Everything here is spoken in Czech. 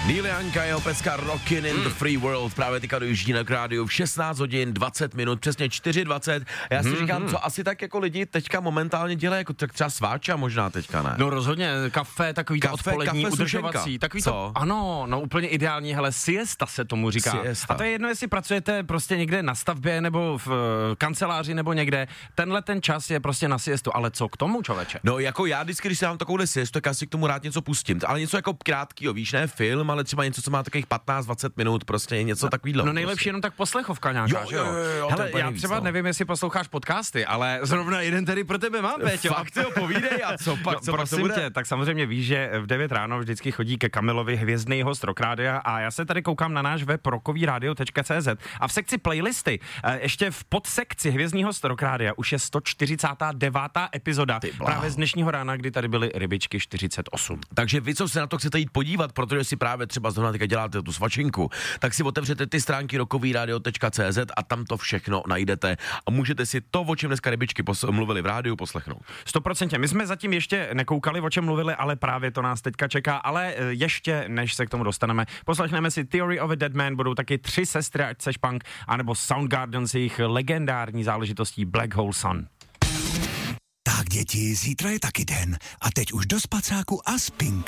Neil Young a jeho peska Rockin' in the Free World právě teďka dojíždí na rádiu v 16 hodin 20 minut, přesně 4:20. Já si říkám, co asi tak jako lidi teďka momentálně dělají, jako tak třeba sváča možná teďka, ne? No rozhodně, kafe, takový to odpolední, udržovací, takový co? To, ano, no úplně ideální, hele, siesta se tomu říká. Siesta. A to je jedno, jestli pracujete prostě někde na stavbě nebo v kanceláři nebo někde, tenhle ten čas je prostě na siestu, ale co k tomu, člověče? No jako já vždycky, když si dám takovou siestu, tak já si k tomu rád něco pustím, ale něco jako krátkýho, víš, ne film, ale třeba něco, co má takových 15-20 minut, prostě něco takového. No nejlepší prostě. Jenom tak poslechovka nějaká, že jo? Hele, já třeba nevím, jestli posloucháš podcasty, ale zrovna jeden tady pro tebe mám, Péťo. Fakt jo, povídej, a co pak, no, co prosím pak to bude? tě, tak samozřejmě víš, že v 9 ráno vždycky chodí ke Kamilovi hvězdný host Rock Rádia a já se tady koukám na náš web rockovíradio.cz a v sekci playlisty, ještě v podsekci hvězdný host Rock Rádia už je 149. epizoda právě z dnešního rána, kdy tady byly rybičky 48. Takže vy, co se na to chcete jít podívat, protože si právě třeba zrovna teďka děláte tu svačinku, tak si otevřete ty stránky rockovíradio.cz a tam to všechno najdete a můžete si to, o čem dneska rybičky mluvili v rádiu, poslechnout. 100%. My jsme zatím ještě nekoukali, o čem mluvili, ale právě to nás teďka čeká, ale ještě než se k tomu dostaneme, poslechneme si Theory of a Dead Man, budou taky 3 sestry, ať seš punk, anebo Soundgarden s jejich legendární záležitostí Black Hole Sun. Tak děti, zítra je taky den a teď už do spacáku a spink.